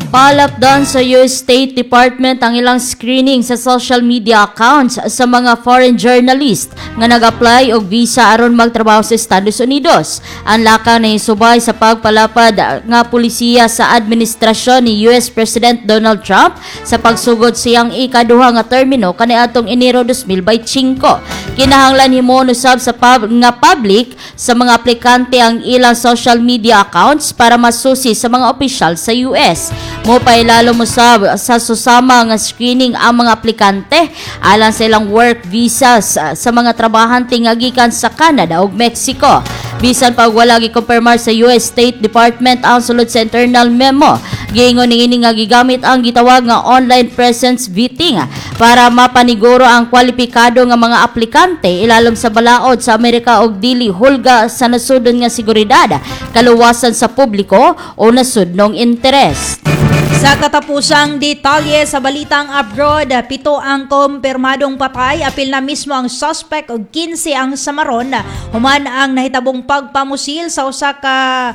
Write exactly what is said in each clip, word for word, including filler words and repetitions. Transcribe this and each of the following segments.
Palapdan sa U S State Department ang ilang screening sa social media accounts sa mga foreign journalist nga nag-apply og visa aron magtrabaho sa Estados Unidos. Ang lakaw na isubay sa pagpalapad nga pulisiya sa administrasyon ni U S President Donald Trump sa pagsugod siyang ikaduha nga termino kaniadtong Enero two thousand twenty-five. Kinahanglan himo usab sa pub, nga public sa mga aplikante ang ilang social media accounts para masusi sa mga opisyal sa U S. Mo pailalo mo sa, sa susama nga screening ang mga aplikante alang sa ilang work visas sa, sa mga trabahante nga gikan sa Canada ug Mexico. Bisan pag wala gikumpirmar sa U S State Department ang sulod sa internal memo, giingon niini nga gigamit ang gitawag nga online presence vetting para mapaniguro ang kwalipikado nga mga aplikante ilalom sa balaod sa Amerika og dili hulga sa nasudnon nga seguridad, kaluwasan sa publiko o nasudnong interes. Sa katapusang detalye sa balitang abroad, pito ang kumpirmadong patay, apil na mismo ang suspect ug kinse ang samaron human ang nahitabong pagpamusil sa usa ka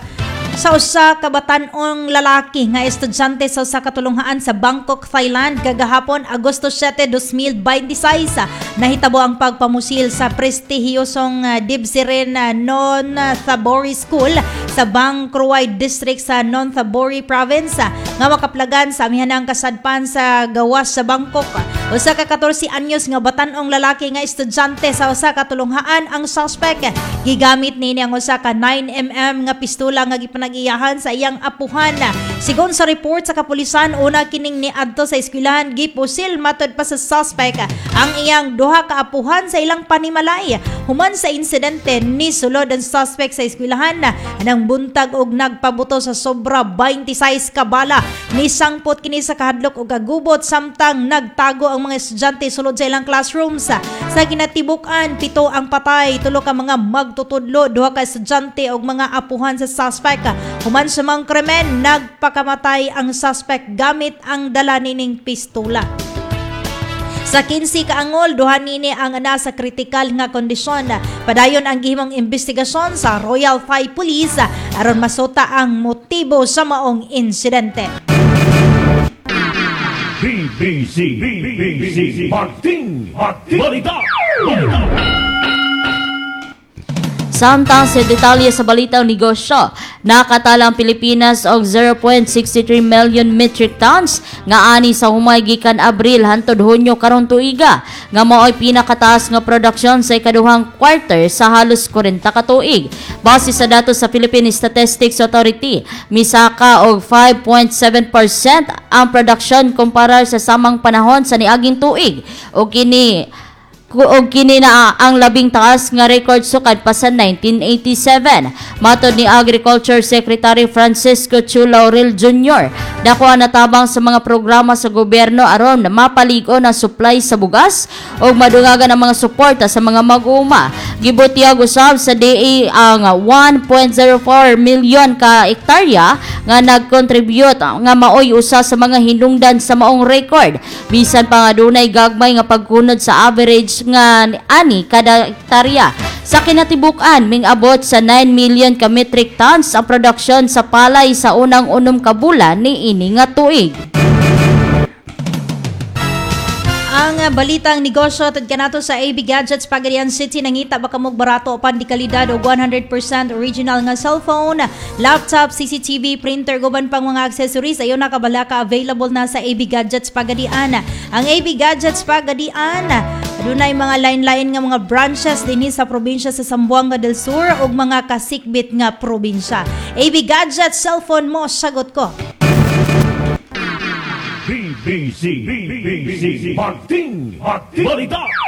sa usa ka batan-ong lalaki nga estudyante sa usa ka tulunghaan sa Bangkok, Thailand kagahapon Agosto seven, two thousand twenty-six. Nahitabo ang pagpamusil sa prestihiyosong Dibsirin Non-Thaburi School sa Bangkruai District sa Non-Thaburi Province nga makaplagan sa amihanang kasadpan sa gawas sa Bangkok. Usa ka fourteen anyos nga batan-ong lalaki nga estudyante sa usa ka tulunghaan ang suspect. Gigamit nini ang usa ka nine millimeter nga pistola nga gipanag-iyahan sa iyang apuhan. Sigon sa report sa kapulisan, una kining niadto sa eskwelahan gipusil matod pa sa suspect ang iyang duha ka apuhan sa ilang panimalay. Human sa insidente ni sulod ang suspect sa eskwelahan nang buntag og nagpabuto sa sobra twenty-six ka bala. Nisangpot kini sa kahadlok og kagubot samtang nagtago ang mga estudyante sulod sa ilang classrooms. Sa kinatibuk-an, pito ang patay, tulo ka mga magtutudlo, duha ka estudyante og mga apuhan sa suspect. Human sa mga krimen, nagpakamatay ang suspect gamit ang dala nining pistola. Sa kinse ka angol, duha nini ang ana sa kritikal nga kondisyon. Padayon ang gihimong investigasyon sa Royal Thai Police aron masuta ang motibo sa maong insidente. B B C B B C Martin Martin Balita Balita. Samtang sa detalye sa balitang negosyo, nakatala ang Pilipinas og zero point six three million metric tons nga ani sa humay gikan Abril hangtod Hunyo karong tuiga nga mao'y pinakataas nga produksyon sa ikaduhang quarter sa halos forty ka tuig. Base sa datos sa Philippine Statistics Authority, misaka og five point seven percent ang produksyon kumpara sa samang panahon sa niaging tuig o kini og kini na ang labing taas nga record sukad pa sa nineteen eighty-seven. Matod ni Agriculture Secretary Francisco Chu Laurel Junior, dako na tabang sa mga programa sa gobyerno aron mapaligo na supply sa bugas og madungagan ang mga suporta sa mga mag-uuma. Gibutyag usab sa D A ang one point zero four milyon ka hektarya nga nag-contribute nga maoy usa sa mga hinungdan sa maong record. Bisan pa nga dunay gagmay nga pagkunod sa average nga ani kada hektarya. Sa kinatibuk-an, ming-abot sa nine million ka metric tons ang produksyon sa palay sa unang unom ka bulan ni ini nga tuig. Ang balitang negosyo tad kanato sa A B Gadgets Pagadian City nangita baka mo barato apan di kalidad og one hundred percent original nga cellphone, laptop, C C T V, printer guban pang mga accessories ayon na kabalaka available na sa A B Gadgets Pagadian. Ang A B Gadgets Pagadian adunay mga line-line nga mga branches dinhi sa probinsya sa Zamboanga del Sur ug mga kasikbit nga probinsya. A B Gadgets cellphone mo sagot ko. B B C B B C Martin Martin Balita